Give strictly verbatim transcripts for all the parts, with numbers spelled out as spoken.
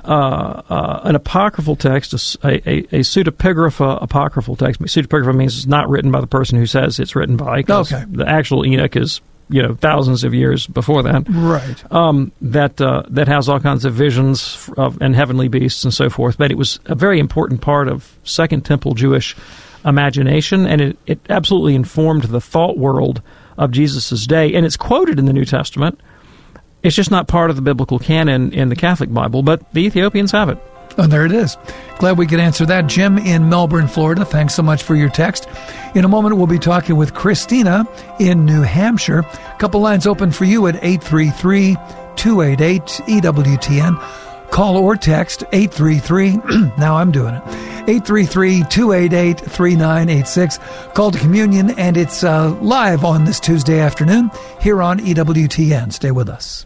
uh, uh, an apocryphal text, a, a, a pseudepigrapha apocryphal text. Pseudepigrapha means it's not written by the person who says it's written by. Okay. The actual Enoch is, you know, thousands of years before that. Right. Um, that uh, that has all kinds of visions of, and heavenly beasts and so forth. But it was a very important part of Second Temple Jewish imagination, and it, it absolutely informed the thought world of Jesus' day. And it's quoted in the New Testament. It's just not part of the biblical canon in the Catholic Bible, but the Ethiopians have it. Oh, there it is. Glad we could answer that. Jim in Melbourne, Florida, thanks so much for your text. In a moment, we'll be talking with Christina in New Hampshire. A couple lines open for you at eight three three, two eight eight, E W T N. Call or text eight three three, now I'm doing it, eight three three, two eight eight, three nine eight six. Call to communion, and it's uh, live on this Tuesday afternoon here on E W T N. Stay with us.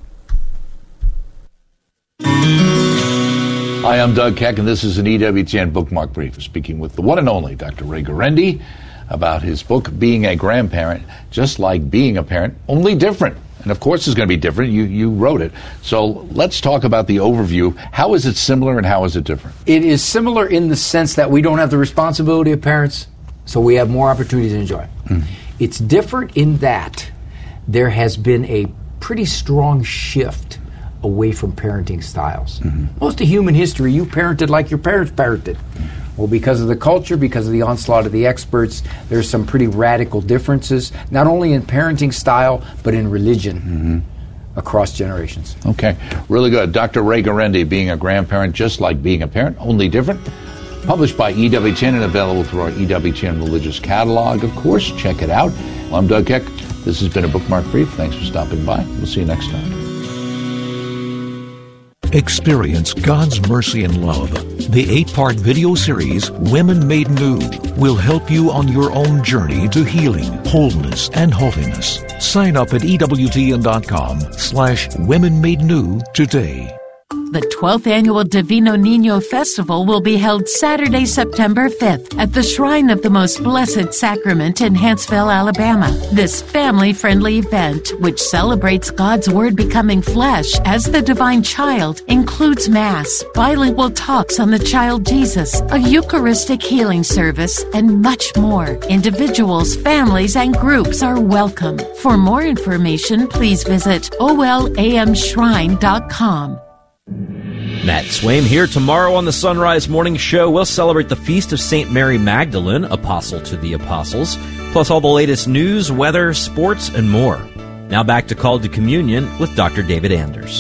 Hi, I'm Doug Keck, and this is an E W T N Bookmark Brief, speaking with the one and only Doctor Ray Guarendi about his book, Being a Grandparent, Just Like Being a Parent, Only Different. And, of course, it's going to be different. You you wrote it. So let's talk about the overview. How is it similar and how is it different? It is similar in the sense that we don't have the responsibility of parents, so we have more opportunities to enjoy. Mm-hmm. It's different in that there has been a pretty strong shift away from parenting styles. Mm-hmm. Most of human history, you parented like your parents parented. Well, because of the culture, because of the onslaught of the experts, there's some pretty radical differences, not only in parenting style, but in religion mm-hmm. across generations. Okay, really good. Doctor Ray Guarendi, Being a Grandparent, Just Like Being a Parent, Only Different. Published by E W T N and available through our E W T N Religious Catalog, of course. Check it out. Well, I'm Doug Keck. This has been a Bookmark Brief. Thanks for stopping by. We'll see you next time. Experience God's mercy and love. The eight-part video series, Women Made New, will help you on your own journey to healing, wholeness, and holiness. Sign up at EWTN.com slash Women Made New today. The twelfth Annual Divino Niño Festival will be held Saturday, September fifth at the Shrine of the Most Blessed Sacrament in Huntsville, Alabama. This family-friendly event, which celebrates God's Word becoming flesh as the divine child, includes Mass, bilingual talks on the child Jesus, a Eucharistic healing service, and much more. Individuals, families, and groups are welcome. For more information, please visit O L A M shrine dot com. Matt Swaim here. Tomorrow on the Sunrise Morning Show, we'll celebrate the Feast of Saint Mary Magdalene, Apostle to the Apostles, plus all the latest news, weather, sports, and more. Now back to Called to Communion with Doctor David Anders.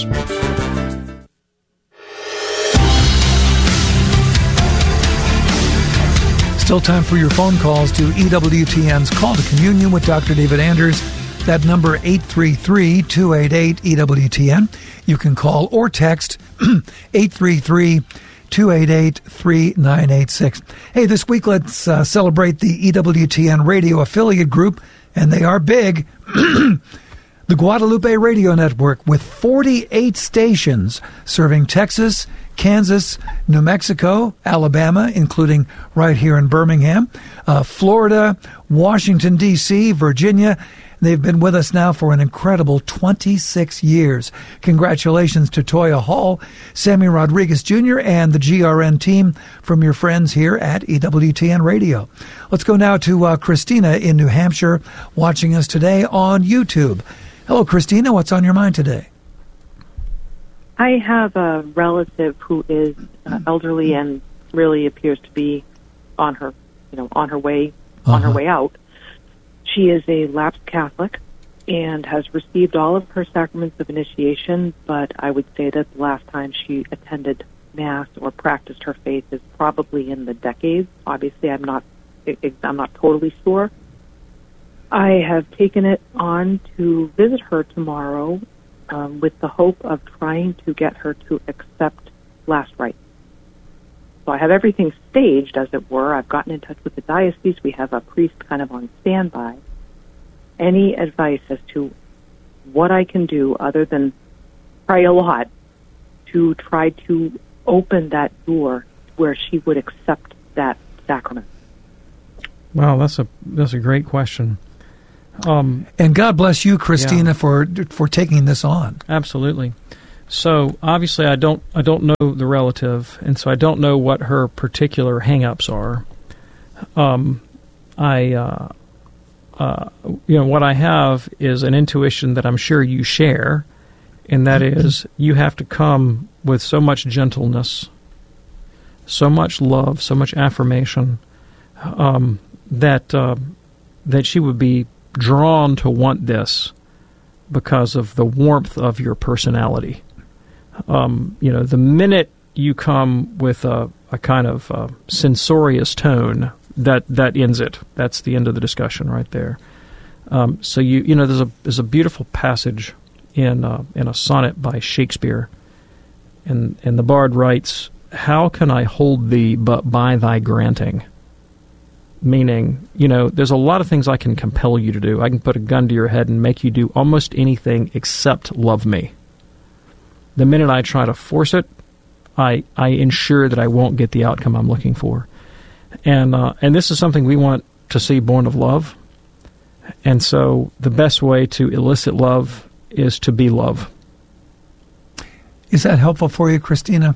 Still time for your phone calls to E W T N's Call to Communion with Doctor David Anders. That number, eight three three, two eight eight, E W T N. You can call or text eight three three, two eight eight, three nine eight six. Hey, this week let's uh, celebrate the E W T N radio affiliate group, and they are big. The Guadalupe Radio Network, with forty-eight stations serving Texas, Kansas, New Mexico, Alabama, including right here in Birmingham, uh, Florida, Washington, D C, Virginia. They've been with us now for an incredible twenty-six years. Congratulations to Toya Hall, Sammy Rodriguez Junior, and the G R N team from your friends here at E W T N Radio. Let's go now to uh, Christina in New Hampshire, watching us today on YouTube. Hello, Christina. What's on your mind today? I have a relative who is uh, elderly and really appears to be on her, you know, on her way, uh-huh. on her way out. She is a lapsed Catholic and has received all of her sacraments of initiation, but I would say that the last time she attended Mass or practiced her faith is probably in the decades. Obviously, I'm not, I'm not totally sure. I have taken it on to visit her tomorrow um, with the hope of trying to get her to accept last rites. So I have everything staged, as it were. I've gotten in touch with the diocese. We have a priest kind of on standby. Any advice as to what I can do other than pray a lot to try to open that door where she would accept that sacrament? Wow, that's a that's a great question. Um, and God bless you, Christina, yeah. for for taking this on. Absolutely. So obviously, I don't I don't know the relative, and so I don't know what her particular hang-ups are. Um, I, uh, uh, you know, what I have is an intuition that I'm sure you share, and that is you have to come with so much gentleness, so much love, so much affirmation, um, that uh, that she would be drawn to want this because of the warmth of your personality. Um, you know, the minute you come with a, a kind of uh, censorious tone, that that ends it. That's the end of the discussion right there. Um, so you you know, there's a there's a beautiful passage in uh, in a sonnet by Shakespeare, and and the bard writes, "How can I hold thee but by thy granting?" Meaning, you know, there's a lot of things I can compel you to do. I can put a gun to your head and make you do almost anything except love me. The minute I try to force it, I I ensure that I won't get the outcome I'm looking for. And uh, and this is something we want to see born of love. And so the best way to elicit love is to be love. Is that helpful for you, Christina?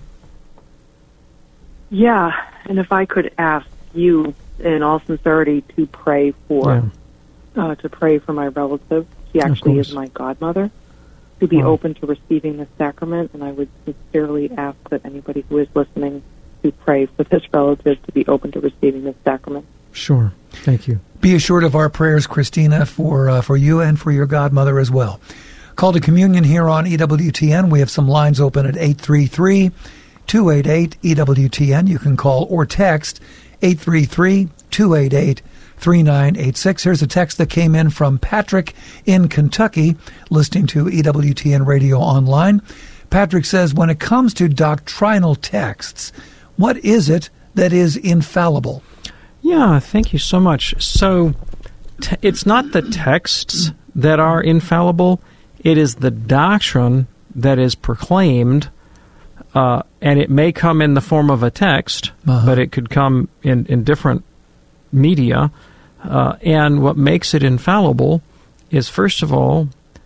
Yeah, and if I could ask you, in all sincerity, to pray for yeah. uh, to pray for my relative. She actually is my godmother. To be wow. open to receiving this sacrament, and I would sincerely ask that anybody who is listening to pray for this relative to be open to receiving this sacrament. Sure. Thank you. Be assured of our prayers, Christina, for uh, for you and for your godmother as well. Call to communion here on E W T N. We have some lines open at eight three three, two eight eight, E W T N. You can call or text eight three three, two eight eight, three nine eight six. Here's a text that came in from Patrick in Kentucky, listening to E W T N Radio Online. Patrick says, when it comes to doctrinal texts, what is it that is infallible? Yeah, thank you so much. So t- it's not the texts that are infallible. It is the doctrine that is proclaimed, uh, and it may come in the form of a text, uh-huh. but it could come in, in different media. Uh, and what makes it infallible is, first of all,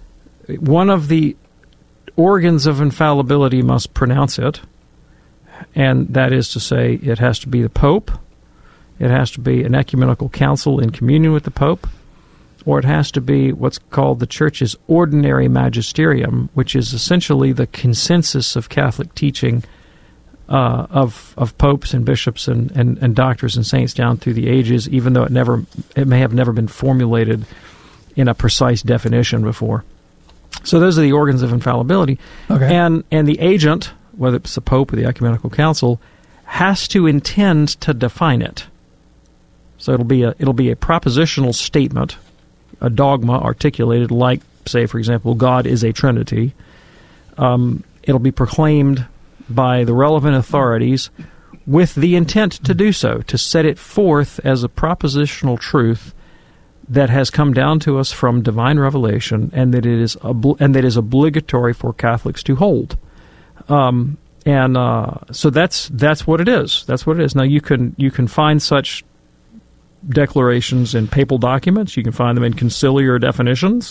one of the organs of infallibility must pronounce it, and that is to say it has to be the Pope, it has to be an ecumenical council in communion with the Pope, or it has to be what's called the Church's ordinary magisterium, which is essentially the consensus of Catholic teaching uh, of of popes and bishops and, and, and doctors and saints down through the ages, even though it never it may have never been formulated in a precise definition before. So those are the organs of infallibility. Okay. And and the agent, whether it's the Pope or the ecumenical council, has to intend to define it. So it'll be a it'll be a propositional statement, a dogma articulated like, say, for example, God is a Trinity. Um, it'll be proclaimed by the relevant authorities with the intent to do so, to set it forth as a propositional truth that has come down to us from divine revelation, and that it is obli- and that is obligatory for Catholics to hold. Um, and uh, so that's that's what it is. That's what it is. Now you can you can find such declarations in papal documents. You can find them in conciliar definitions.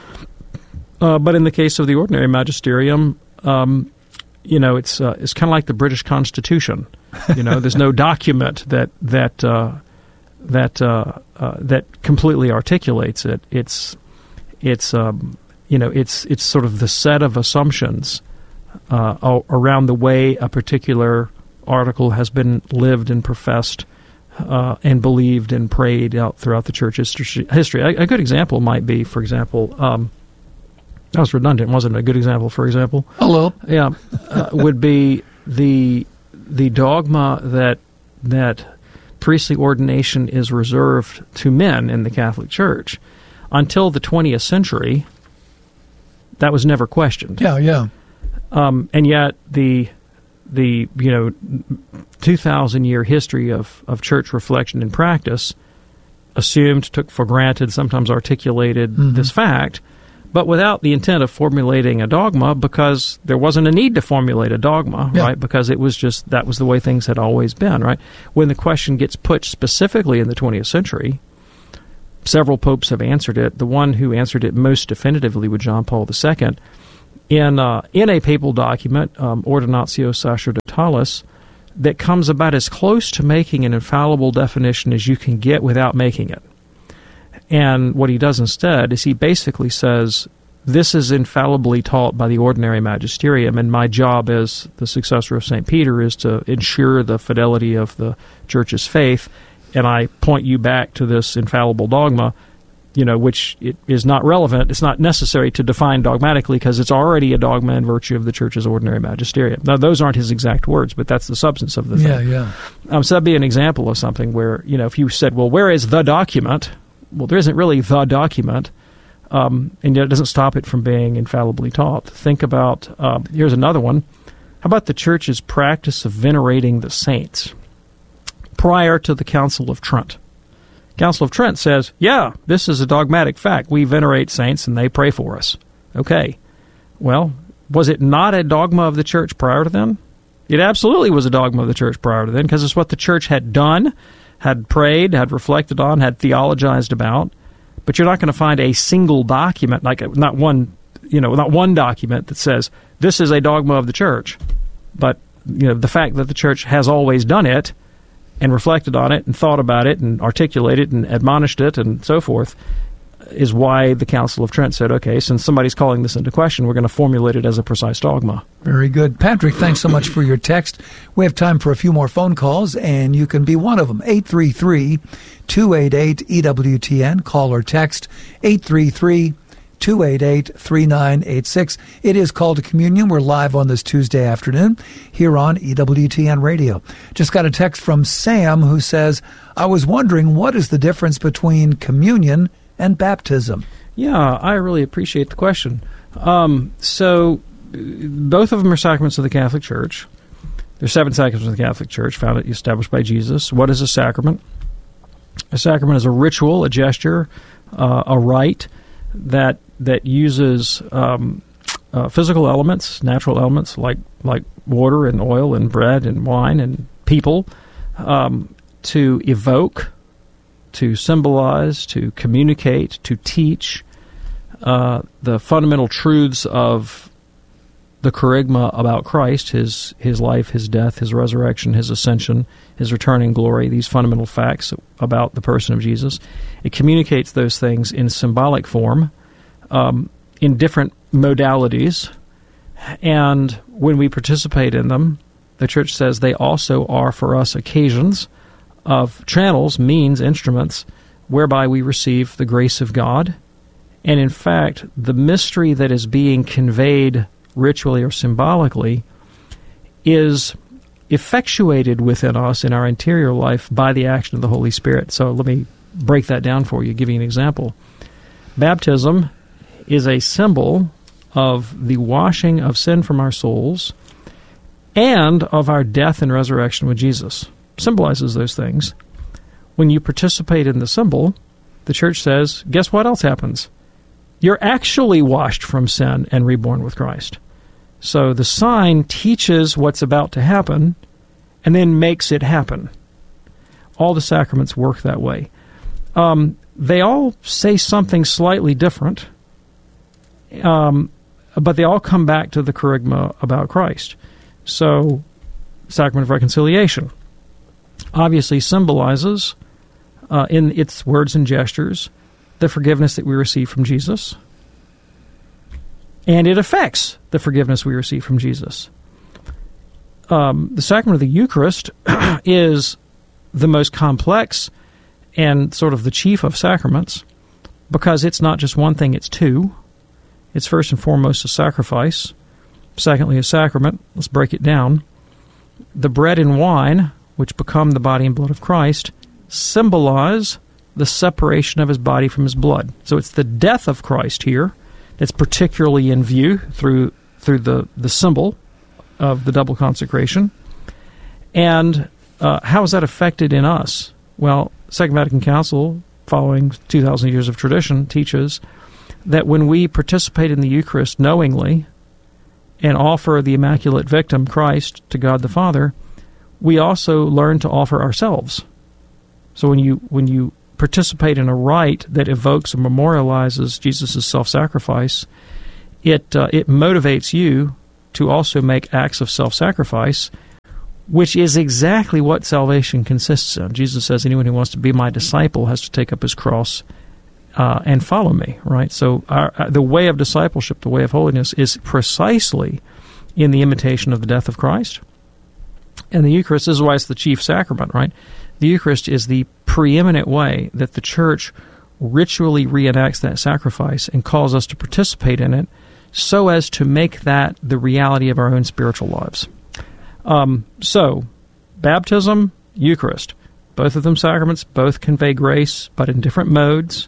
Uh, but in the case of the ordinary magisterium, um, you know, it's uh, it's kind of like the British Constitution. You know, there's no document that that uh, that uh, uh, that completely articulates it. It's it's um, you know it's it's sort of the set of assumptions uh, around the way a particular article has been lived and professed uh, and believed and prayed out throughout the church history. A, a good example might be, for example. Um, That was redundant, wasn't it? A good example, for example. Hello. Yeah, uh, would be the the dogma that that priestly ordination is reserved to men in the Catholic Church. Until the twentieth century, that was never questioned. Yeah, yeah. Um, and yet the the you know two thousand year history of of church reflection and practice assumed, took for granted, sometimes articulated mm-hmm. this fact, but without the intent of formulating a dogma, because there wasn't a need to formulate a dogma, yeah. right? Because it was just, that was the way things had always been, right? When the question gets put specifically in the twentieth century, several popes have answered it. The one who answered it most definitively was John Paul the Second. in uh, in a papal document, um, Ordinatio Sacerdotales, that comes about as close to making an infallible definition as you can get without making it. And what he does instead is he basically says, this is infallibly taught by the ordinary magisterium, and my job as the successor of Saint Peter is to ensure the fidelity of the Church's faith, and I point you back to this infallible dogma, you know, which it is not relevant. It's not necessary to define dogmatically because it's already a dogma in virtue of the Church's ordinary magisterium. Now, those aren't his exact words, but that's the substance of the yeah, thing. Yeah, yeah. Um, so that'd be an example of something where, you know, if you said, well, where is the document? Well, there isn't really the document, um, and yet it doesn't stop it from being infallibly taught. Think about, uh, here's another one. How about the Church's practice of venerating the saints prior to the Council of Trent? Council of Trent says, yeah, this is a dogmatic fact. We venerate saints and they pray for us. Okay. Well, was it not a dogma of the Church prior to then? It absolutely was a dogma of the Church prior to then because it's what the Church had done, had prayed, had reflected on, had theologized about. But you're not going to find a single document, like not one, you know, not one document that says this is a dogma of the Church. But you know, the fact that the Church has always done it and reflected on it and thought about it and articulated and admonished it and so forth is why the Council of Trent said, okay, since somebody's calling this into question, we're going to formulate it as a precise dogma. Very good. Patrick, thanks so much for your text. We have time for a few more phone calls, and you can be one of them. eight three three, two eight eight, E W T N. Call or text eight three three, two eight eight, three nine eight six. It is Call to Communion. We're live on this Tuesday afternoon here on E W T N Radio. Just got a text from Sam who says, I was wondering what is the difference between communion and baptism? Yeah, I really appreciate the question. Um, so both of them are sacraments of the Catholic Church. There's seven sacraments of the Catholic Church founded, established by Jesus. What is a sacrament? A sacrament is a ritual, a gesture, uh, a rite that that uses um, uh, physical elements, natural elements like like water and oil and bread and wine and people um, to evoke, to symbolize, to communicate, to teach uh, the fundamental truths of the kerygma about Christ, his his life, his death, his resurrection, his ascension, his return in glory, these fundamental facts about the person of Jesus. It communicates those things in symbolic form, um, in different modalities, and when we participate in them, the Church says they also are for us occasions of channels, means, instruments, whereby we receive the grace of God. And in fact, the mystery that is being conveyed ritually or symbolically is effectuated within us in our interior life by the action of the Holy Spirit. So let me break that down for you, give you an example. Baptism is a symbol of the washing of sin from our souls and of our death and resurrection with Jesus. Symbolizes those things. When you participate in the symbol, the Church says, guess what else happens? You're actually washed from sin and reborn with Christ. So the sign teaches what's about to happen and then makes it happen. All the sacraments work that way. Um, they all say something slightly different, um, but they all come back to the kerygma about Christ. So, Sacrament of Reconciliation obviously symbolizes, uh, in its words and gestures, the forgiveness that we receive from Jesus, and it affects the forgiveness we receive from Jesus. Um, the Sacrament of the Eucharist is the most complex and sort of the chief of sacraments because it's not just one thing, it's two. It's first and foremost a sacrifice. Secondly, a sacrament. Let's break it down. The bread and wine, which become the body and blood of Christ, symbolize the separation of his body from his blood. So it's the death of Christ here that's particularly in view through through the, the symbol of the double consecration. And uh, how is that affected in us? Well, Second Vatican Council, following two thousand years of tradition, teaches that when we participate in the Eucharist knowingly and offer the Immaculate Victim, Christ, to God the Father, we also learn to offer ourselves. So when you when you participate in a rite that evokes and memorializes Jesus' self-sacrifice, it uh, it motivates you to also make acts of self-sacrifice, which is exactly what salvation consists in. Jesus says anyone who wants to be my disciple has to take up his cross uh, and follow me, right? So our, uh, the way of discipleship, the way of holiness, is precisely in the imitation of the death of Christ. And the Eucharist, this is why it's the chief sacrament, right? The Eucharist is the preeminent way that the Church ritually reenacts that sacrifice and calls us to participate in it so as to make that the reality of our own spiritual lives. Um, so, baptism, Eucharist, both of them sacraments, both convey grace, but in different modes.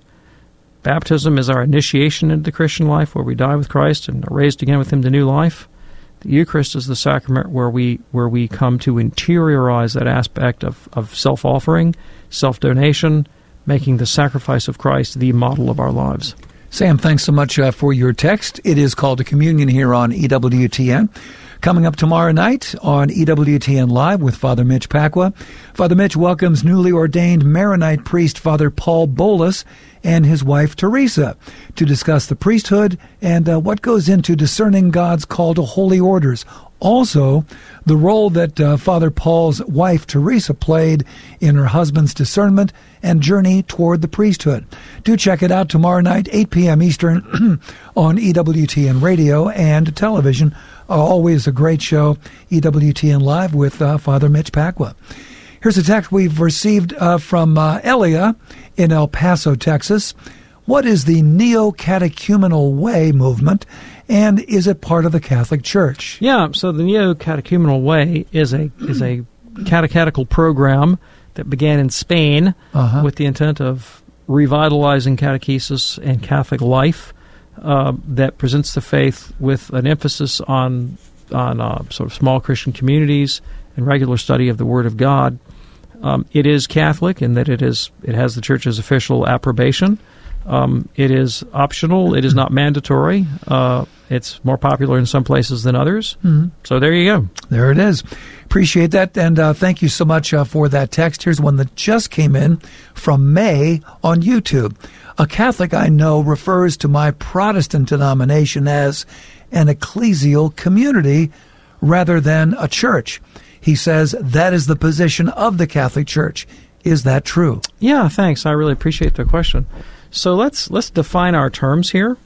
Baptism is our initiation into the Christian life, where we die with Christ and are raised again with Him to new life. The Eucharist is the sacrament where we where we come to interiorize that aspect of, of self-offering, self-donation, making the sacrifice of Christ the model of our lives. Sam, thanks so much uh, for your text. It is called to communion here on E W T N. Coming up tomorrow night on E W T N Live with Father Mitch Pacwa. Father Mitch welcomes newly ordained Maronite priest Father Paul Bolus and his wife Teresa to discuss the priesthood and uh, what goes into discerning God's call to holy orders. Also, the role that uh, Father Paul's wife Teresa played in her husband's discernment and journey toward the priesthood. Do check it out tomorrow night, eight p.m. Eastern, on E W T N Radio and television. Uh, always a great show, E W T N Live with uh, Father Mitch Pacwa. Here's a text we've received uh, from uh, Elia in El Paso, Texas. What is the Neo-Catechumenal Way movement, and is it part of the Catholic Church? Yeah, so the Neo-Catechumenal Way is a is a catechetical program that began in Spain uh-huh. with the intent of revitalizing catechesis and Catholic life uh, that presents the faith with an emphasis on on uh, sort of small Christian communities and regular study of the Word of God. Um, it is Catholic in that it is it has the Church's official approbation. Um, it is optional. It is not mandatory. Uh, it's more popular in some places than others. Mm-hmm. So there you go. There it is. Appreciate that, and uh, thank you so much uh, for that text. Here's one that just came in from May on YouTube. A Catholic I know refers to my Protestant denomination as an ecclesial community rather than a church. He says that is the position of the Catholic Church. Is that true? Yeah, thanks. I really appreciate the question. So let's let's define our terms here.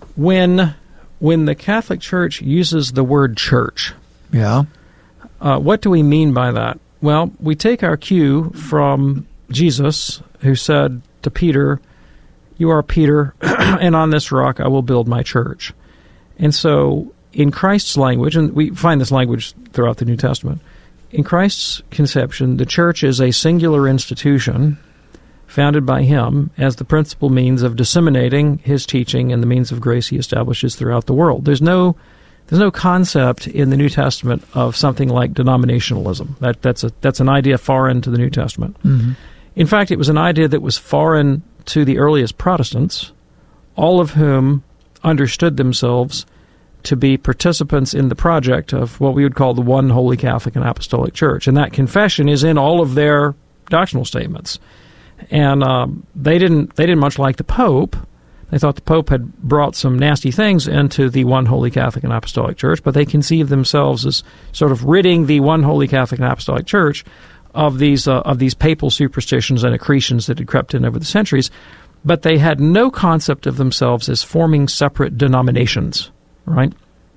When when the Catholic Church uses the word church, yeah, uh, what do we mean by that? Well, we take our cue from Jesus, who said to Peter, "You are Peter, and on this rock I will build my church." And so, in Christ's language, and we find this language throughout the New Testament, in Christ's conception, the church is a singular institution founded by Him as the principal means of disseminating His teaching and the means of grace He establishes throughout the world. There's no there's no concept in the New Testament of something like denominationalism. That that's a that's an idea foreign to the New Testament. Mm-hmm. In fact, it was an idea that was foreign to the earliest Protestants, all of whom understood themselves to be participants in the project of what we would call the one holy Catholic and Apostolic Church. And that confession is in all of their doctrinal statements. And um, they didn't they didn't much like the Pope. They thought the Pope had brought some nasty things into the one holy Catholic and Apostolic Church, but they conceived themselves as sort of ridding the one holy Catholic and Apostolic Church of these uh, of these papal superstitions and accretions that had crept in over the centuries. But they had no concept of themselves as forming separate denominations, right?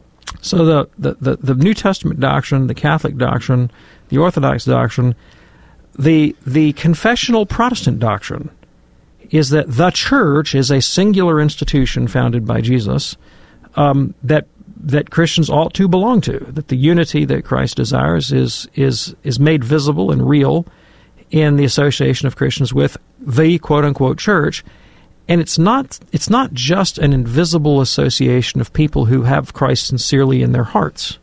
So the, the, the, the New Testament doctrine, the Catholic doctrine, the Orthodox doctrine, The the confessional Protestant doctrine is that the church is a singular institution founded by Jesus um, that that Christians ought to belong to. That the unity that Christ desires is is is made visible and real in the association of Christians with the quote unquote church, and it's not it's not just an invisible association of people who have Christ sincerely in their hearts.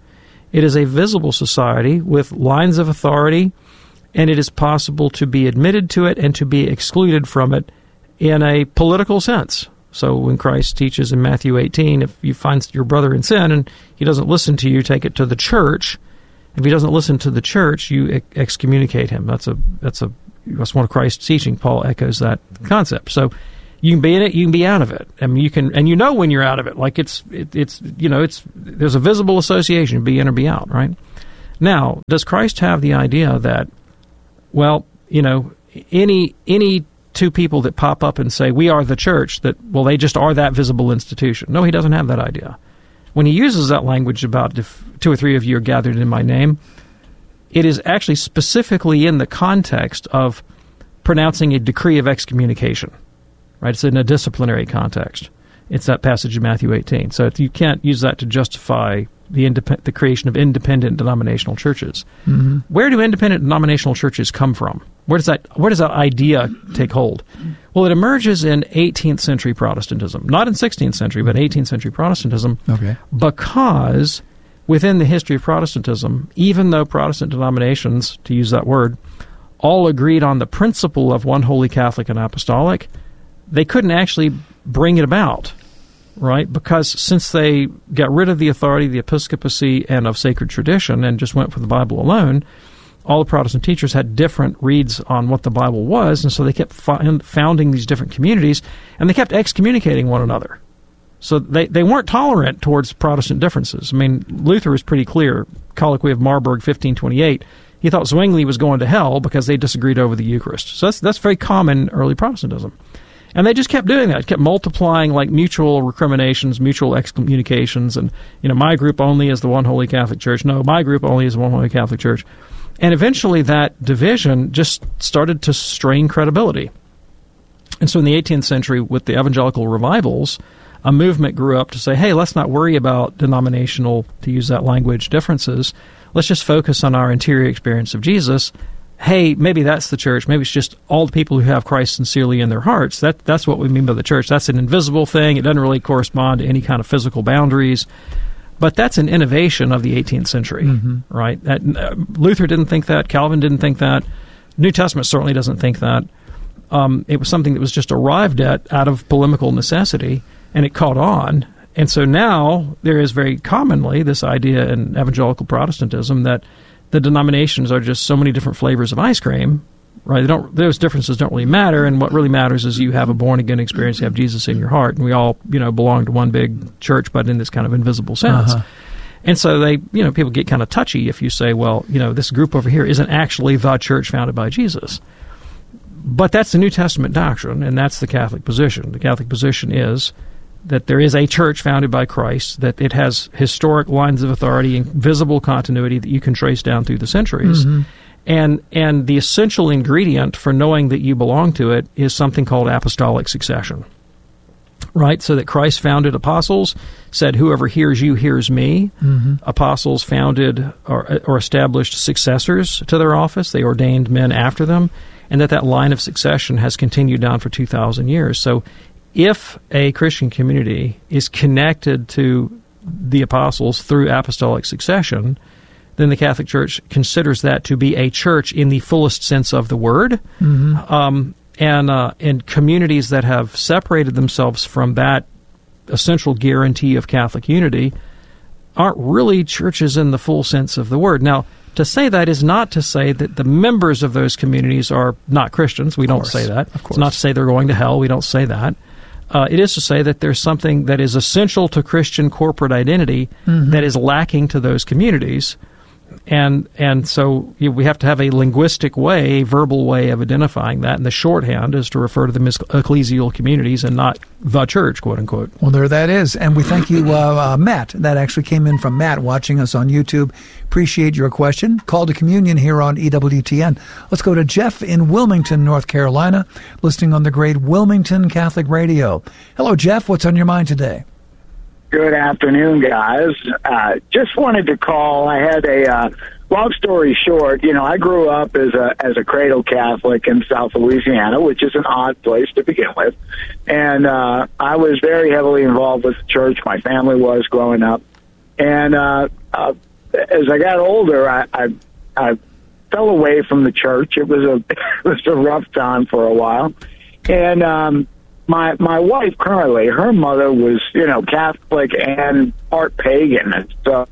It is a visible society with lines of authority. And it is possible to be admitted to it and to be excluded from it in a political sense. So when Christ teaches in Matthew eighteen, if you find your brother in sin and he doesn't listen to you, take it to the church. If he doesn't listen to the church, you excommunicate him. That's a that's a that's one of Christ's teaching. Paul echoes that concept. So You can be in it, you can be out of it. I mean, you can, and you know when you're out of it. Like it's, it, it's, you know, it's there's a visible association, be in or be out, right? Now, does Christ have the idea that, well, you know, any any two people that pop up and say we are the church, that well, they just are that visible institution? No, he doesn't have that idea. When he uses that language about if two or three of you are gathered in my name, it is actually specifically in the context of pronouncing a decree of excommunication. Right, it's in a disciplinary context. It's that passage in Matthew eighteen. So you can't use that to justify the independ- the creation of independent denominational churches. Mm-hmm. Where do independent denominational churches come from? Where does that where does that idea take hold? Well, it emerges in eighteenth century Protestantism, not in sixteenth century, but eighteenth century Protestantism. Okay. Because within the history of Protestantism, even though Protestant denominations, to use that word, all agreed on the principle of one holy Catholic and apostolic, they couldn't actually bring it about, right? Because since they got rid of the authority of the episcopacy and of sacred tradition and just went for the Bible alone, all the Protestant teachers had different reads on what the Bible was, and so they kept founding these different communities, and they kept excommunicating one another. So they, they weren't tolerant towards Protestant differences. I mean, Luther was pretty clear, Colloquy of Marburg, fifteen twenty-eight, he thought Zwingli was going to hell because they disagreed over the Eucharist. So that's, that's very common in early Protestantism. And they just kept doing that, kept multiplying like mutual recriminations, mutual excommunications, and, you know, my group only is the one holy Catholic Church. No, my group only is the one holy Catholic Church. And eventually that division just started to strain credibility. And so in the eighteenth century, with the evangelical revivals, a movement grew up to say, hey, let's not worry about denominational, to use that language, differences. Let's just focus on our interior experience of Jesus. Hey, maybe that's the church. Maybe it's just all the people who have Christ sincerely in their hearts. That That's what we mean by the church. That's an invisible thing. It doesn't really correspond to any kind of physical boundaries. But that's an innovation of the eighteenth century, mm-hmm. right? That, uh, Luther didn't think that. Calvin didn't think that. New Testament certainly doesn't think that. Um, it was something that was just arrived at out of polemical necessity, and it caught on. And so now there is very commonly this idea in evangelical Protestantism that the denominations are just so many different flavors of ice cream, right? They don't; those differences don't really matter, and what really matters is you have a born-again experience, you have Jesus in your heart, and we all, you know, belong to one big church, but in this kind of invisible sense. Uh-huh. And so they, you know, people get kind of touchy if you say, well, you know, this group over here isn't actually the church founded by Jesus. But that's the New Testament doctrine, and that's the Catholic position. The Catholic position is that there is a church founded by Christ, that it has historic lines of authority and visible continuity that you can trace down through the centuries. Mm-hmm. And and the essential ingredient for knowing that you belong to it is something called apostolic succession, right? So that Christ founded apostles, said, whoever hears you hears me. Mm-hmm. Apostles founded or, or established successors to their office. They ordained men after them. And that that line of succession has continued down for two thousand years. So if a Christian community is connected to the apostles through apostolic succession, then the Catholic Church considers that to be a church in the fullest sense of the word. Mm-hmm. Um, and uh, and communities that have separated themselves from that essential guarantee of Catholic unity aren't really churches in the full sense of the word. Now, to say that is not to say that the members of those communities are not Christians. We don't say that. Of course. It's not to say they're going to hell. We don't say that. Uh, it is to say that there's something that is essential to Christian corporate identity mm-hmm. that is lacking to those communities. And and so you know, we have to have a linguistic way, a verbal way of identifying that. And the shorthand is to refer to them as ecclesial communities and not the church, quote unquote. Well, there that is. And we thank you, uh, uh, Matt. That actually came in from Matt watching us on YouTube. Appreciate your question. Call to Communion here on E W T N. Let's go to Jeff in Wilmington, North Carolina, listening on the great Wilmington Catholic Radio. Hello, Jeff. What's on your mind today? Good afternoon, guys. Uh, just wanted to call. I had a uh, long story short. You know, I grew up as a as a cradle Catholic in South Louisiana, which is an odd place to begin with, and uh, I was very heavily involved with the church. My family was growing up, and uh, uh, as I got older, I, I I fell away from the church. It was a it was a rough time for a while, and. Um, My my wife currently, her mother was, you know, Catholic and part pagan. And so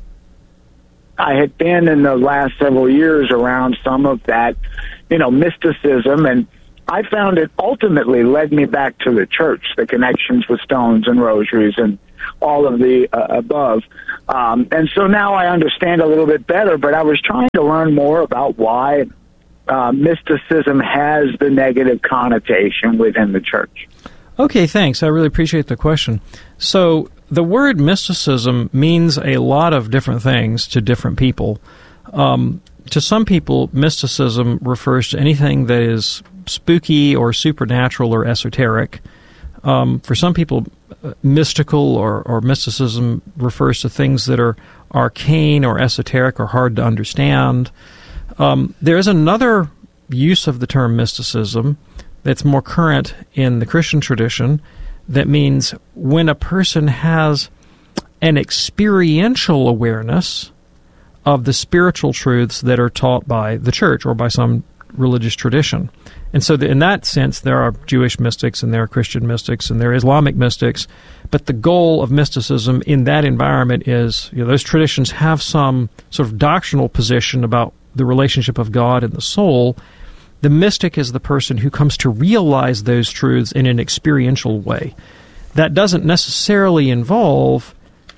I had been in the last several years around some of that, you know, mysticism. And I found it ultimately led me back to the church, the connections with stones and rosaries and all of the uh, above. Um, and so now I understand a little bit better, but I was trying to learn more about why uh, mysticism has the negative connotation within the church. Okay, thanks. I really appreciate the question. So the word mysticism means a lot of different things to different people. Um, to some people, mysticism refers to anything that is spooky or supernatural or esoteric. Um, for some people, uh, mystical or, or mysticism refers to things that are arcane or esoteric or hard to understand. Um, there is another use of the term mysticism that's more current in the Christian tradition that means when a person has an experiential awareness of the spiritual truths that are taught by the church or by some religious tradition. And so the, in that sense, there are Jewish mystics and there are Christian mystics and there are Islamic mystics, but the goal of mysticism in that environment is, you know, those traditions have some sort of doctrinal position about the relationship of God and the soul. The mystic is the person who comes to realize those truths in an experiential way. That doesn't necessarily involve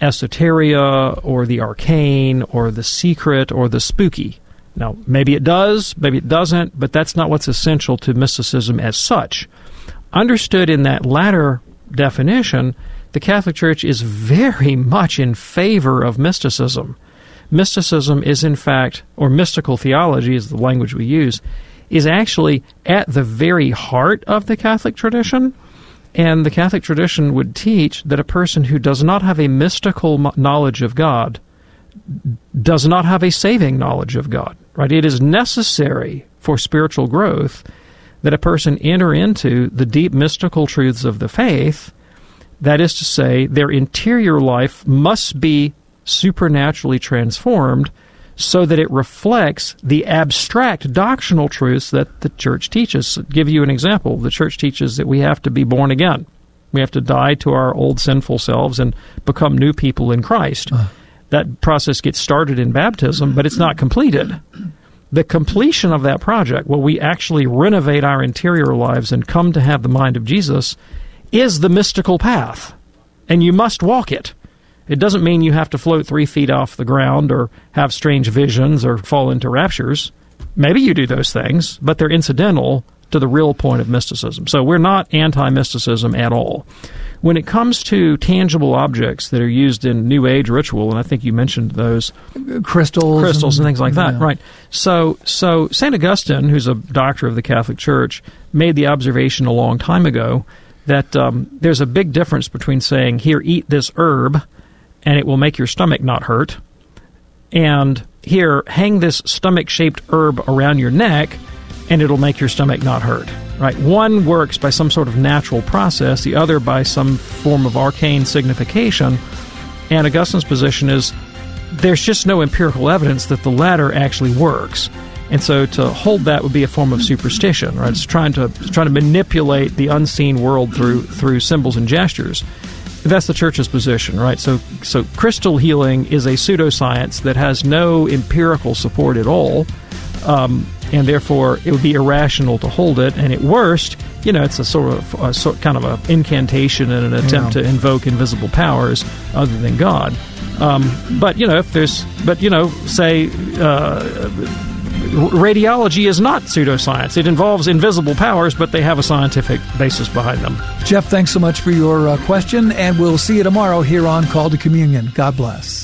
esoteria or the arcane or the secret or the spooky. Now, maybe it does, maybe it doesn't, but that's not what's essential to mysticism as such. Understood in that latter definition, the Catholic Church is very much in favor of mysticism. Mysticism is, in fact, or mystical theology is the language we use, is actually at the very heart of the Catholic tradition. And the Catholic tradition would teach that a person who does not have a mystical knowledge of God does not have a saving knowledge of God. Right? It is necessary for spiritual growth that a person enter into the deep mystical truths of the faith. That is to say, their interior life must be supernaturally transformed so that it reflects the abstract doctrinal truths that the church teaches. I'll give you an example. The church teaches that we have to be born again. We have to die to our old sinful selves and become new people in Christ. Uh. That process gets started in baptism, but it's not completed. The completion of that project, where we actually renovate our interior lives and come to have the mind of Jesus, is the mystical path, and you must walk it. It doesn't mean you have to float three feet off the ground or have strange visions or fall into raptures. Maybe you do those things, but they're incidental to the real point of mysticism. So we're not anti-mysticism at all. When it comes to tangible objects that are used in New Age ritual, and I think you mentioned those, crystals, crystals and, and things like that, yeah. right? So, so Saint Augustine, who's a doctor of the Catholic Church, made the observation a long time ago that um, there's a big difference between saying, "Here, eat this herb, and it will make your stomach not hurt," and "Here, hang this stomach-shaped herb around your neck, and it'll make your stomach not hurt." Right? One works by some sort of natural process, the other by some form of arcane signification. And Augustine's position is there's just no empirical evidence that the latter actually works. And so to hold that would be a form of superstition, right? It's trying to it's trying to manipulate the unseen world through through symbols and gestures. That's the Church's position, right? So so crystal healing is a pseudoscience that has no empirical support at all. Um, and therefore it would be irrational to hold it. And at worst, you know, it's a sort of a sort kind of an incantation and an attempt yeah. to invoke invisible powers other than God. Um, but you know, if there's, but you know, say uh, radiology is not pseudoscience. It involves invisible powers, but they have a scientific basis behind them. Jeff, thanks so much for your uh, question, and we'll see you tomorrow here on Call to Communion. God bless.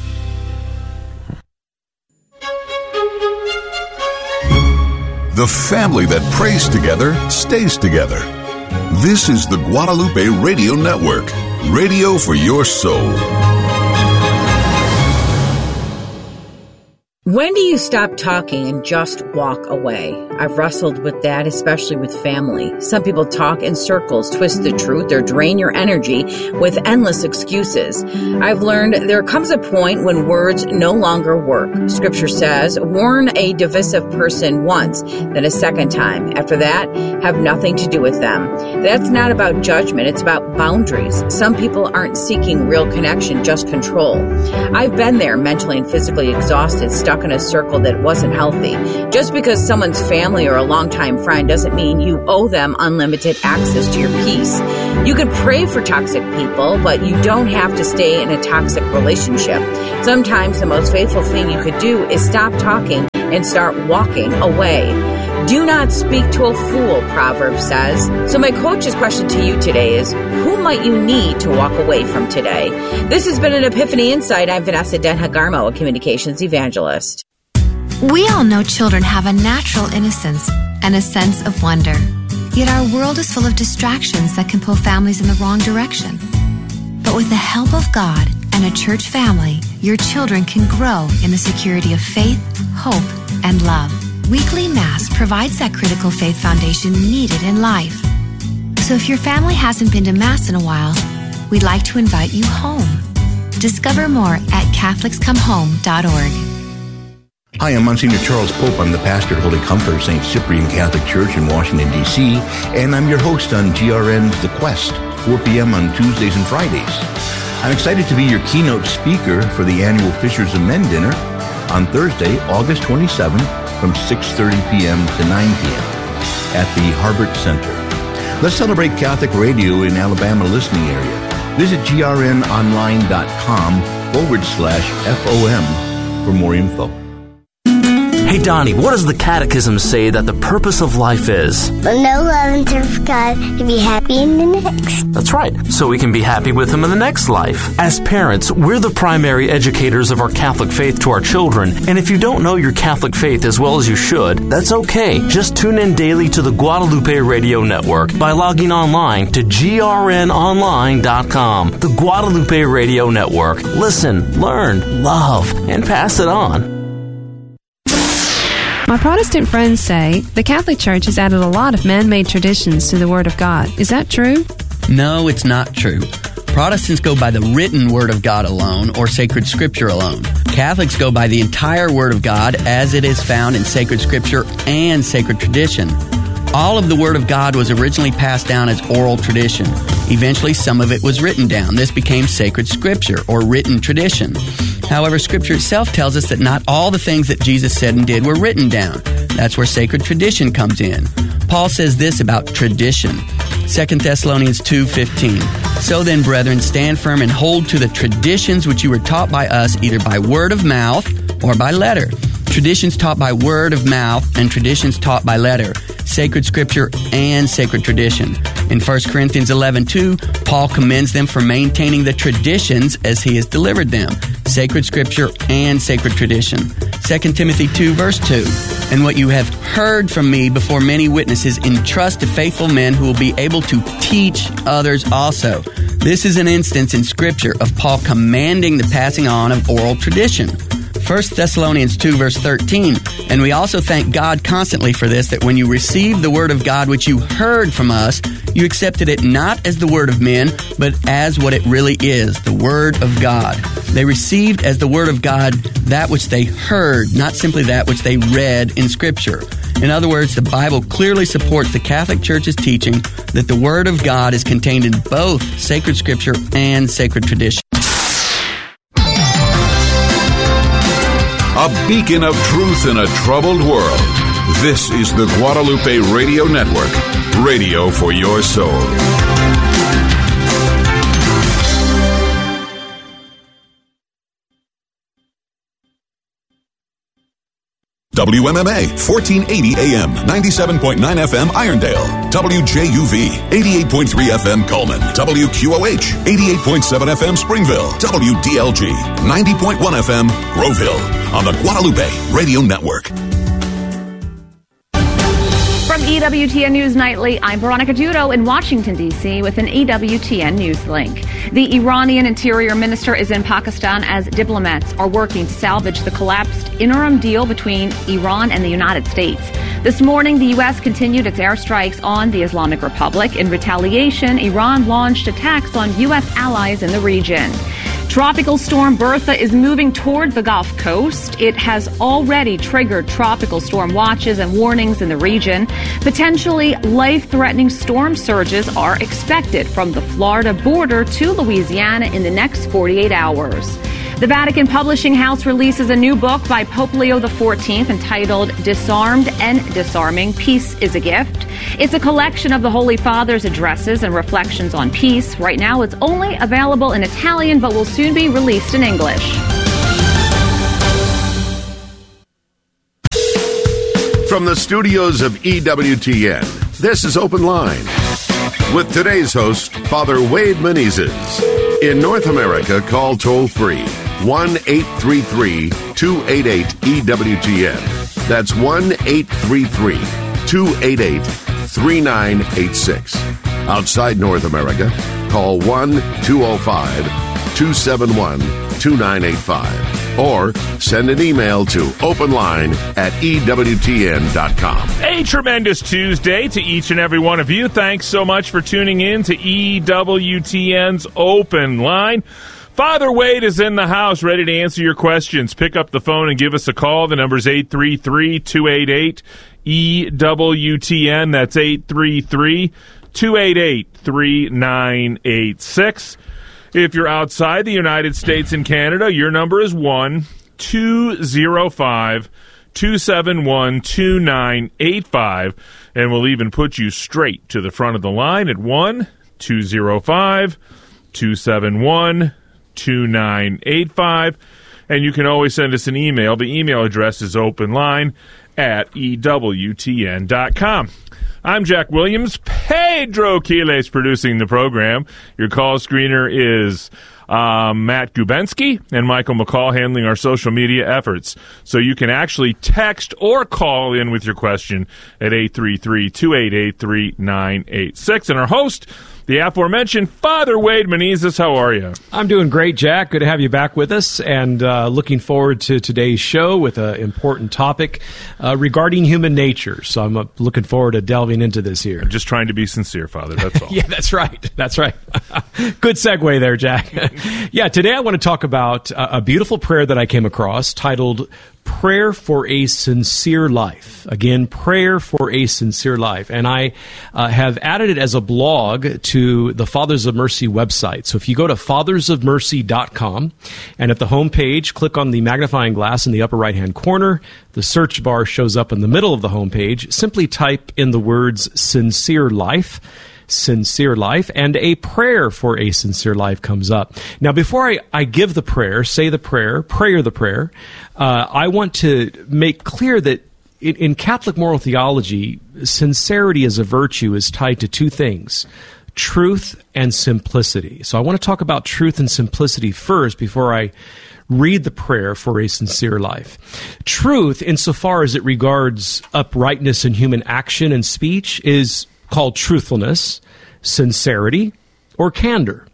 The family that prays together stays together. This is the Guadalupe Radio Network, radio for your soul. When do you stop talking and just walk away? I've wrestled with that, especially with family. Some people talk in circles, twist the truth, or drain your energy with endless excuses. I've learned there comes a point when words no longer work. Scripture says, warn a divisive person once, then a second time. After that, have nothing to do with them. That's not about judgment. It's about boundaries. Some people aren't seeking real connection, just control. I've been there, mentally and physically exhausted, stuck stuck in a circle that wasn't healthy. Just because someone's family or a longtime friend doesn't mean you owe them unlimited access to your peace. You could pray for toxic people, but you don't have to stay in a toxic relationship. Sometimes the most faithful thing you could do is stop talking and start walking away. Do not speak to a fool, Proverbs says. So my coach's question to you today is, who might you need to walk away from today? This has been an Epiphany Insight. I'm Vanessa Denhagarmo, a communications evangelist. We all know children have a natural innocence and a sense of wonder. Yet our world is full of distractions that can pull families in the wrong direction. But with the help of God and a church family, your children can grow in the security of faith, hope, and love. Weekly Mass provides that critical faith foundation needed in life. So if your family hasn't been to Mass in a while, we'd like to invite you home. Discover more at Catholics Come Home dot org. Hi, I'm Monsignor Charles Pope. I'm the pastor at Holy Comfort Saint Cyprian Catholic Church in Washington, D C, and I'm your host on G R N's The Quest, four p.m. on Tuesdays and Fridays. I'm excited to be your keynote speaker for the annual Fishers of Men dinner on Thursday, August twenty-seventh, from six thirty p.m. to nine p.m. at the Harbert Center. Let's celebrate Catholic radio in Alabama listening area. Visit grnonline.com forward slash FOM for more info. Hey, Donnie, what does the Catechism say that the purpose of life is? Well, know, love, and serve God to be happy in the next. That's right, so we can be happy with Him in the next life. As parents, we're the primary educators of our Catholic faith to our children, and if you don't know your Catholic faith as well as you should, that's okay. Just tune in daily to the Guadalupe Radio Network by logging online to G R N online dot com. The Guadalupe Radio Network. Listen, learn, love, and pass it on. My Protestant friends say the Catholic Church has added a lot of man-made traditions to the Word of God. Is that true? No, it's not true. Protestants go by the written Word of God alone or sacred Scripture alone. Catholics go by the entire Word of God as it is found in sacred Scripture and sacred tradition. All of the Word of God was originally passed down as oral tradition. Eventually, some of it was written down. This became sacred Scripture or written tradition. However, Scripture itself tells us that not all the things that Jesus said and did were written down. That's where sacred tradition comes in. Paul says this about tradition. Second Thessalonians two fifteen. So then, brethren, stand firm and hold to the traditions which you were taught by us, either by word of mouth or by letter. Traditions taught by word of mouth and traditions taught by letter. Sacred Scripture and sacred tradition. In First Corinthians eleven two, Paul commends them for maintaining the traditions as he has delivered them. Sacred Scripture and sacred tradition. Second Timothy two verse two. And what you have heard from me before many witnesses, entrust to faithful men who will be able to teach others also. This is an instance in Scripture of Paul commanding the passing on of oral tradition. First Thessalonians two verse thirteen, and we also thank God constantly for this, that when you received the word of God which you heard from us, you accepted it not as the word of men, but as what it really is, the word of God. They received as the word of God that which they heard, not simply that which they read in Scripture. In other words, the Bible clearly supports the Catholic Church's teaching that the word of God is contained in both sacred Scripture and sacred tradition. A beacon of truth in a troubled world. This is the Guadalupe Radio Network, radio for your soul. W M M A, fourteen eighty A M, ninety-seven point nine F M Irondale. W J U V, eighty-eight point three F M Coleman. W Q O H, eighty-eight point seven F M Springville. W D L G, ninety point one F M Grove Hill. On the Guadalupe Radio Network. From E W T N News Nightly, I'm Veronica Judo in Washington, D C with an E W T N News link. The Iranian Interior Minister is in Pakistan as diplomats are working to salvage the collapsed interim deal between Iran and the United States. This morning, the U S continued its airstrikes on the Islamic Republic. In retaliation, Iran launched attacks on U S allies in the region. Tropical storm Bertha is moving toward the Gulf Coast. It has already triggered tropical storm watches and warnings in the region. Potentially life-threatening storm surges are expected from the Florida border to Louisiana in the next forty-eight hours. The Vatican Publishing House releases a new book by Pope Leo the fourteenth entitled Disarmed and Disarming, Peace is a Gift. It's a collection of the Holy Father's addresses and reflections on peace. Right now it's only available in Italian, but will soon be released in English. From the studios of E W T N, this is Open Line with today's host, Father Wade Menezes. In North America, call toll-free one eight three three, two eight eight, E W T N. That's one eight three three, two eight eight, three nine eight six. Outside North America, call one two zero five, two seven one, two nine eight five. Or send an email to openline at E W T N dot com. A tremendous Tuesday to each and every one of you. Thanks so much for tuning in to E W T N's Open Line. Father Wade is in the house, ready to answer your questions. Pick up the phone and give us a call. The number's eight three three, two eight eight, E W T N. That's eight three three, two eight eight, three nine eight six. If you're outside the United States and Canada, your number is one two zero five, two seven one, two nine eight five, and we'll even put you straight to the front of the line at one two zero five, two seven one, two nine eight five, and you can always send us an email. The email address is openline at E W T N dot com. I'm Jack Williams. Pedro Quiles producing the program. Your call screener is um, Matt Gubensky, and Michael McCall handling our social media efforts. So you can actually text or call in with your question at eight three three, two eight eight, three nine eight six. And our host, the aforementioned Father Wade Menezes. How are you? I'm doing great, Jack. Good to have you back with us, and uh, looking forward to today's show with an important topic uh, regarding human nature. So I'm uh, looking forward to delving into this here. I'm just trying to be sincere, Father. That's all. Yeah, that's right. That's right. Good segue there, Jack. Yeah, today I want to talk about a, a beautiful prayer that I came across titled Prayer for a Sincere Life. Again, Prayer for a Sincere Life. And I uh, have added it as a blog to the Fathers of Mercy website. So if you go to fathers of mercy dot com, and at the home page, click on the magnifying glass in the upper right-hand corner. The search bar shows up in the middle of the home page. Simply type in the words Sincere Life. Sincere Life, and a prayer for a sincere life comes up. Now, before I, I give the prayer, say the prayer, prayer the prayer, uh, I want to make clear that in, in Catholic moral theology, sincerity as a virtue is tied to two things, truth and simplicity. So I want to talk about truth and simplicity first before I read the prayer for a sincere life. Truth, insofar as it regards uprightness in human action and speech, is called truthfulness, sincerity, or candor.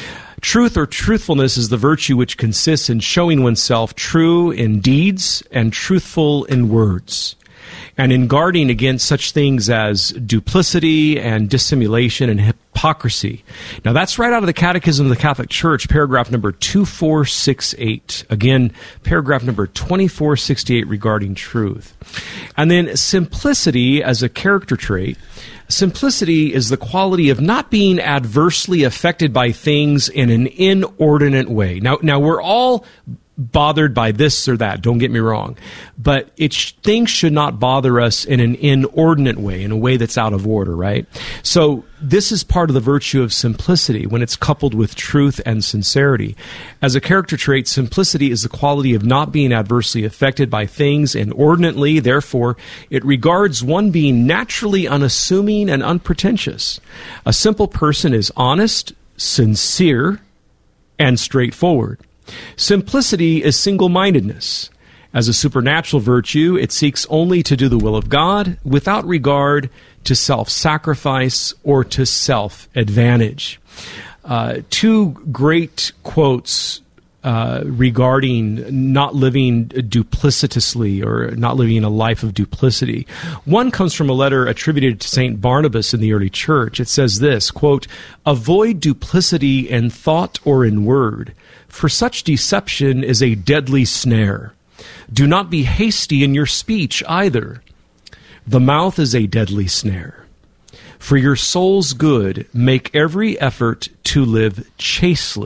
Truth or truthfulness is the virtue which consists in showing oneself true in deeds and truthful in words, and in guarding against such things as duplicity and dissimulation and hypocrisy. Now, that's right out of the Catechism of the Catholic Church, paragraph number two four six eight. Again, paragraph number twenty-four sixty-eight regarding truth. And then simplicity as a character trait. Simplicity is the quality of not being adversely affected by things in an inordinate way. Now, now we're all bothered by this or that, don't get me wrong, but it sh- things should not bother us in an inordinate way, in a way that's out of order, right? So this is part of the virtue of simplicity when it's coupled with truth and sincerity. As a character trait, simplicity is the quality of not being adversely affected by things inordinately. Therefore, it regards one being naturally unassuming and unpretentious. A simple person is honest, sincere, and straightforward. Simplicity is single-mindedness. As a supernatural virtue, it seeks only to do the will of God without regard to self-sacrifice or to self-advantage. Uh, two great quotes uh, regarding not living duplicitously or not living a life of duplicity. One comes from a letter attributed to Saint Barnabas in the early church. It says this, quote, "Avoid duplicity in thought or in word, for such deception is a deadly snare. Do not be hasty in your speech either. The mouth is a deadly snare. For your soul's good, make every effort to live chastely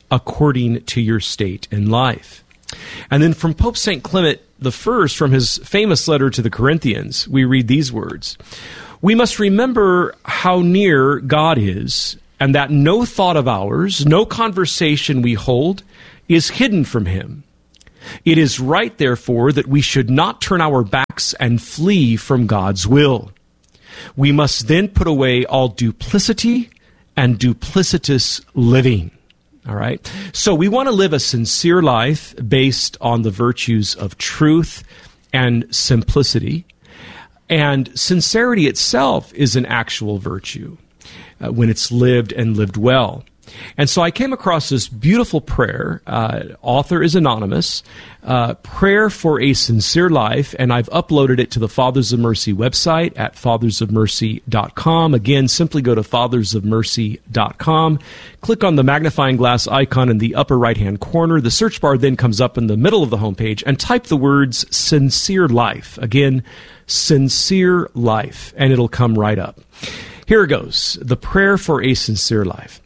according to your state in life. And then from Pope Saint Clement the First, from his famous letter to the Corinthians, we read these words: "We must remember how near God is, and that no thought of ours, no conversation we hold, is hidden from him. It is right, therefore, that we should not turn our backs and flee from God's will. We must then put away all duplicity and duplicitous living." All right. So we want to live a sincere life based on the virtues of truth and simplicity. And sincerity itself is an actual virtue uh, when it's lived and lived well. And so I came across this beautiful prayer. Uh, author is anonymous. Uh, prayer for a Sincere Life, and I've uploaded it to the Fathers of Mercy website at fathers of mercy dot com. Again, simply go to fathers of mercy dot com. Click on the magnifying glass icon in the upper right-hand corner. The search bar then comes up in the middle of the homepage, and type the words Sincere Life. Again, Sincere Life, and it'll come right up. Here it goes. The prayer for a sincere life.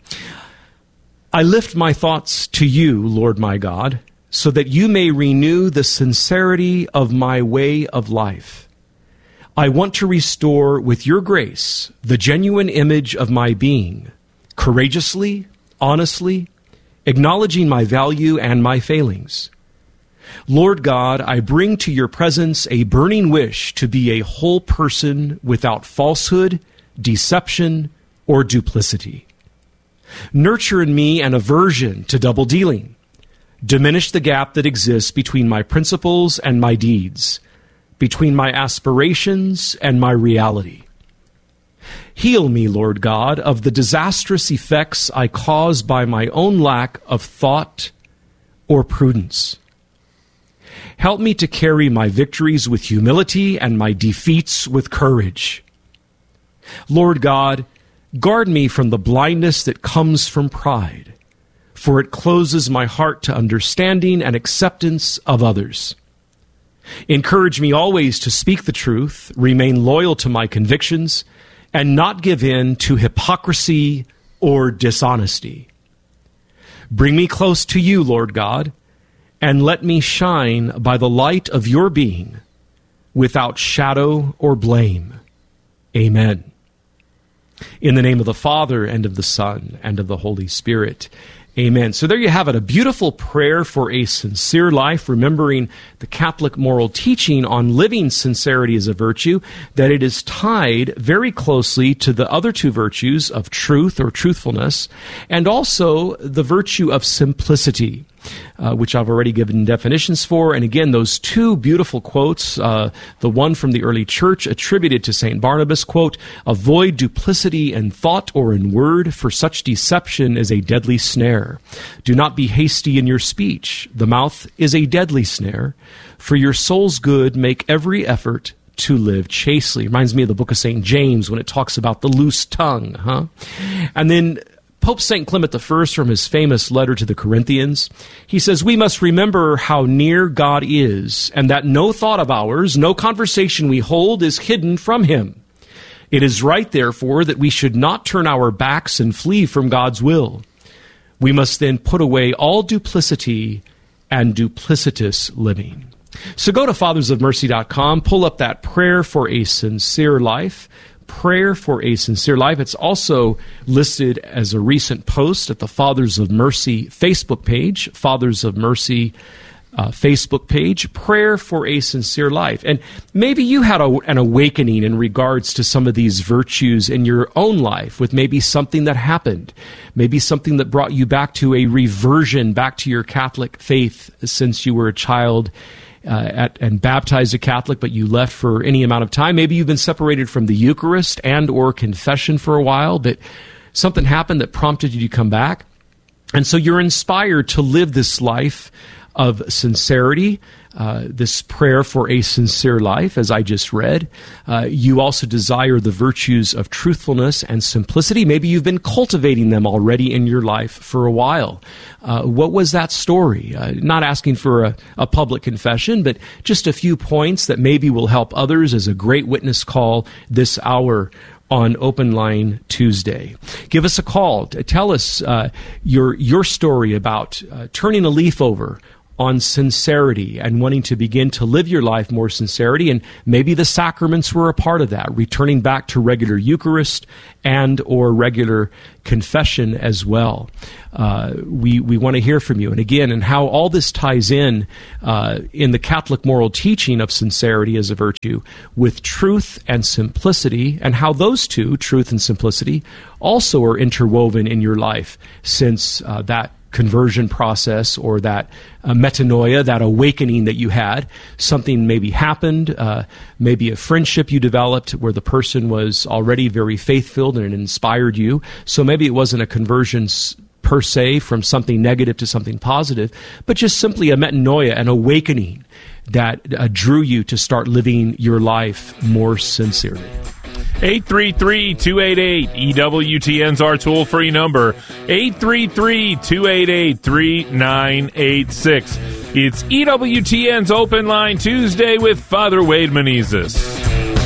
I lift my thoughts to you, Lord my God, so that you may renew the sincerity of my way of life. I want to restore with your grace the genuine image of my being, courageously, honestly, acknowledging my value and my failings. Lord God, I bring to your presence a burning wish to be a whole person without falsehood, deception, or duplicity. Nurture in me an aversion to double dealing. Diminish the gap that exists between my principles and my deeds, between my aspirations and my reality. Heal me, Lord God, of the disastrous effects I cause by my own lack of thought or prudence. Help me to carry my victories with humility and my defeats with courage. Lord God, guard me from the blindness that comes from pride, for it closes my heart to understanding and acceptance of others. Encourage me always to speak the truth, remain loyal to my convictions, and not give in to hypocrisy or dishonesty. Bring me close to you, Lord God, and let me shine by the light of your being, without shadow or blame. Amen. In the name of the Father, and of the Son, and of the Holy Spirit. Amen. So there you have it, a beautiful prayer for a sincere life, remembering the Catholic moral teaching on living sincerity as a virtue, that it is tied very closely to the other two virtues of truth or truthfulness, and also the virtue of simplicity, uh, which I've already given definitions for. And again, those two beautiful quotes, uh, the one from the early church attributed to Saint Barnabas, quote, "Avoid duplicity in thought or in word, for such deception is a deadly snare. Do not be hasty in your speech. The mouth is a deadly snare. For your soul's good, make every effort to live chastely." Reminds me of the book of Saint James when it talks about the loose tongue, huh? And then Pope Saint Clement the First, from his famous letter to the Corinthians, he says, "We must remember how near God is, and that no thought of ours, no conversation we hold is hidden from him. It is right, therefore, that we should not turn our backs and flee from God's will. We must then put away all duplicity and duplicitous living." So go to fathers of mercy dot com, pull up that prayer for a sincere life, prayer for a sincere life. It's also listed as a recent post at the Fathers of Mercy Facebook page, Fathers of Mercy uh, Facebook page, prayer for a sincere life. And maybe you had a, an awakening in regards to some of these virtues in your own life, with maybe something that happened, maybe something that brought you back to a reversion back to your Catholic faith since you were a child. Uh, at, and baptized a Catholic, but you left for any amount of time. Maybe you've been separated from the Eucharist and or confession for a while, but something happened that prompted you to come back. And so you're inspired to live this life of sincerity, uh, this prayer for a sincere life, as I just read. Uh, you also desire the virtues of truthfulness and simplicity. Maybe you've been cultivating them already in your life for a while. Uh, what was that story? Uh, not asking for a, a public confession, but just a few points that maybe will help others as a great witness call this hour. on Open Line Tuesday. Give us a call. Tell us uh, your your story about uh, turning a leaf over on sincerity and wanting to begin to live your life more sincerity, and maybe the sacraments were a part of that, returning back to regular Eucharist and or regular confession as well. Uh, we we want to hear from you, and again, and how all this ties in uh, in the Catholic moral teaching of sincerity as a virtue with truth and simplicity, and how those two, truth and simplicity, also are interwoven in your life since uh, that conversion process or that uh, metanoia, that awakening that you had. Something maybe happened, uh, maybe a friendship you developed where the person was already very faith-filled and it inspired you. So maybe it wasn't a conversion s- per se from something negative to something positive, but just simply a metanoia, an awakening that uh, drew you to start living your life more sincerely. eight three three, two eight eight, E W T N's our toll-free number, eight three three, two eight eight, three nine eight six. It's E W T N's Open Line Tuesday with Father Wade Menezes.